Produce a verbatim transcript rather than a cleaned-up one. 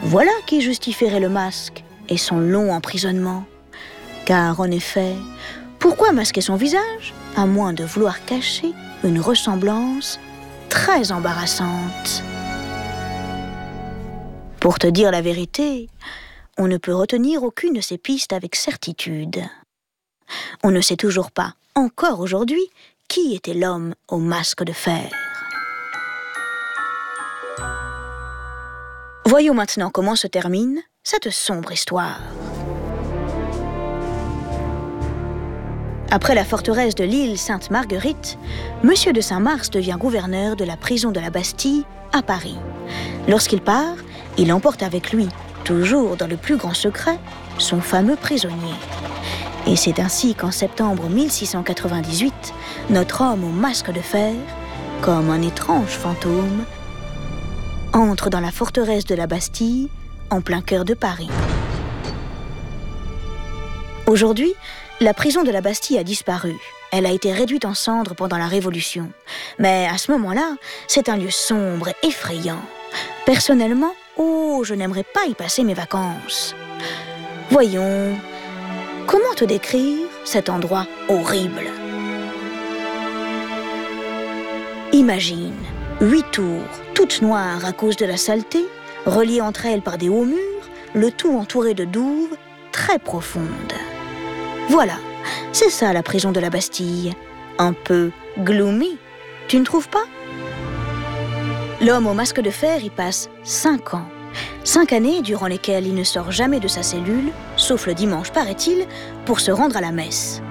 Voilà qui justifierait le masque et son long emprisonnement. Car en effet, pourquoi masquer son visage, à moins de vouloir cacher une ressemblance très embarrassante? Pour te dire la vérité, on ne peut retenir aucune de ces pistes avec certitude. On ne sait toujours pas, encore aujourd'hui, qui était l'homme au masque de fer. Voyons maintenant comment se termine cette sombre histoire. Après la forteresse de l'île Sainte-Marguerite, Monsieur de Saint-Mars devient gouverneur de la prison de la Bastille à Paris. Lorsqu'il part, il emporte avec lui, toujours dans le plus grand secret, son fameux prisonnier. Et c'est ainsi qu'en septembre mille six cent quatre-vingt-dix-huit, notre homme au masque de fer, comme un étrange fantôme, entre dans la forteresse de la Bastille, en plein cœur de Paris. Aujourd'hui, la prison de la Bastille a disparu. Elle a été réduite en cendres pendant la Révolution. Mais à ce moment-là, c'est un lieu sombre, effrayant. Personnellement, oh, je n'aimerais pas y passer mes vacances. Voyons, comment te décrire cet endroit horrible? Imagine, huit tours, toutes noires à cause de la saleté, reliées entre elles par des hauts murs, le tout entouré de douves très profondes. Voilà, c'est ça la prison de la Bastille. Un peu gloomy, tu ne trouves pas? L'homme au masque de fer y passe cinq ans. Cinq années durant lesquelles il ne sort jamais de sa cellule, sauf le dimanche, paraît-il, pour se rendre à la messe.